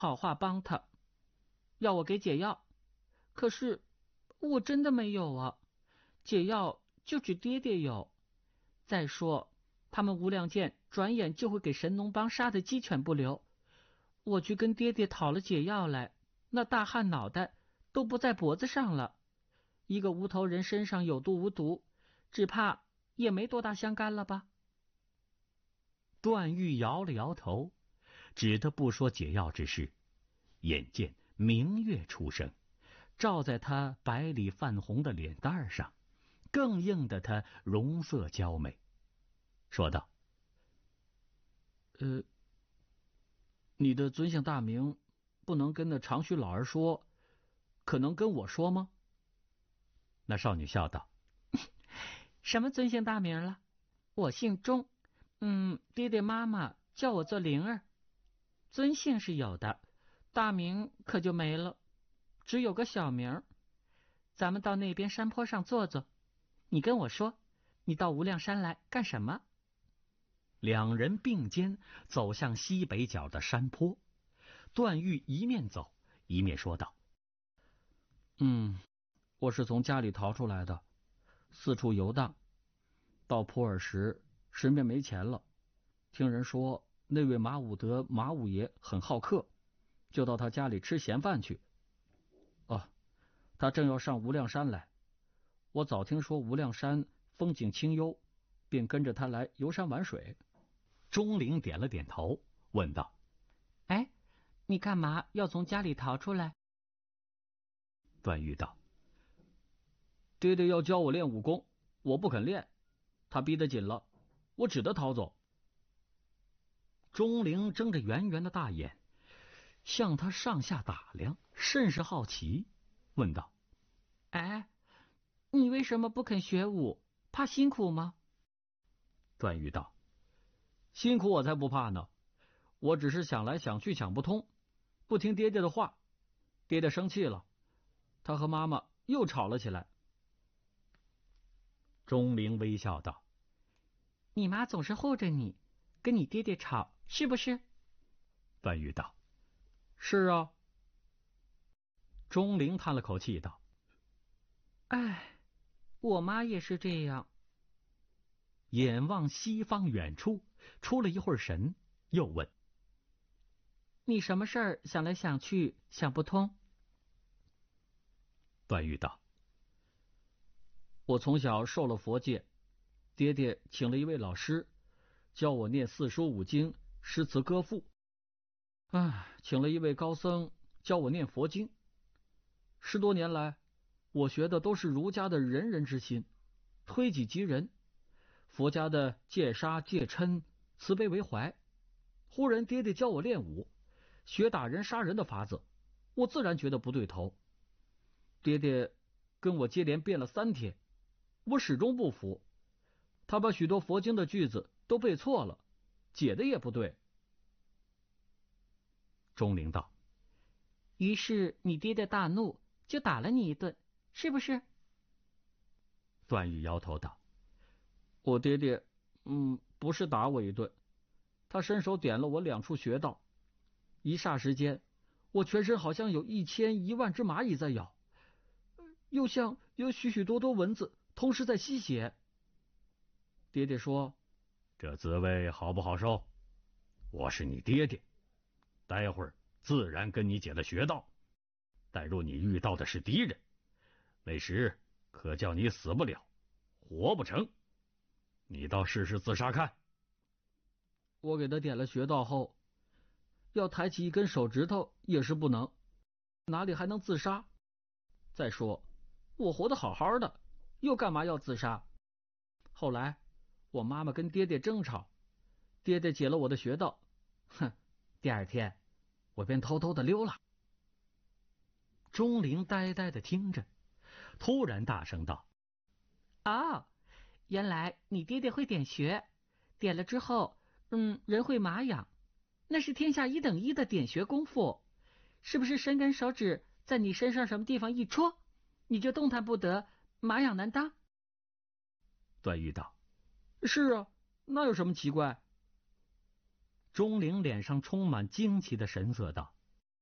好话帮他，要我给解药，可是我真的没有啊，解药就只爹爹有。再说，他们无量剑转眼就会给神农帮杀得鸡犬不留。我去跟爹爹讨了解药来，那大汉脑袋都不在脖子上了。一个无头人身上有毒无毒，只怕也没多大相干了吧？ 段誉摇了摇头，只得不说解药之事。眼见明月初升，照在他白里泛红的脸蛋上，更映得他容色娇美，说道： 你的尊姓大名不能跟那长须老儿说，可能跟我说吗？ 那少女笑道： 什么尊姓大名了？我姓钟，爹爹妈妈叫我做灵儿。尊姓是有的，大名可就没了，只有个小名。咱们到那边山坡上坐坐，你跟我说，你到无量山来干什么？ 两人并肩走向西北角的山坡。段誉一面走一面说道： 我是从家里逃出来的，四处游荡，到普洱时身边没钱了，听人说那位马武德马五爷很好客，就到他家里吃闲饭去。他正要上无量山来，我早听说无量山风景清幽，便跟着他来游山玩水。 钟灵点了点头，问道： 哎，你干嘛要从家里逃出来？ 段誉道： 爹爹要教我练武功，我不肯练，他逼得紧了，我只得逃走。 钟灵睁着圆圆的大眼，向他上下打量，甚是好奇，问道： 哎，你为什么不肯学武？怕辛苦吗？ 段誉道： 辛苦我才不怕呢，我只是想来想去想不通，不听爹爹的话，爹爹生气了，他和妈妈又吵了起来。 钟灵微笑道： 你妈总是护着你，跟你爹爹吵，是不是？ 段誉道： 是啊。 钟灵叹了口气道： 哎，我妈也是这样。 眼望西方远处，出了一会儿神，又问： 你什么事儿想来想去想不通？ 段誉道： 我从小受了佛戒，爹爹请了一位老师，教我念四书五经、诗词歌赋。请了一位高僧教我念佛经。10多年来，我学的都是儒家的仁人之心，推己及人；佛家的戒杀戒嗔，慈悲为怀。忽然爹爹教我练武，学打人杀人的法子，我自然觉得不对头。爹爹跟我接连辩了3天，我始终不服。他把许多佛经的句子都背错了，解的也不对。 钟灵道： 于是你爹爹大怒，就打了你一顿，是不是？ 段誉摇头道： 我爹爹不是打我一顿，他伸手点了我2处穴道，一霎时间，我全身好像有1000、10000只蚂蚁在咬，又像有许许多多蚊子同时在吸血。爹爹说： 这滋味好不好受？我是你爹爹，待会儿自然跟你解了穴道。待若你遇到的是敌人，那时可叫你死不了，活不成。你倒试试自杀看。 我给他点了穴道后，要抬起一根手指头也是不能，哪里还能自杀？再说我活得好好的，又干嘛要自杀？后来我妈妈跟爹爹争吵，爹爹解了我的穴道，第2天我便偷偷的溜了。 钟灵呆呆的听着，突然大声道： 原来你爹爹会点穴，点了之后人会麻痒，那是天下1等1的点穴功夫，是不是伸根手指在你身上什么地方一戳，你就动弹不得，麻痒难当？ 段誉道： 是啊，那有什么奇怪？ 钟灵脸上充满惊奇的神色道：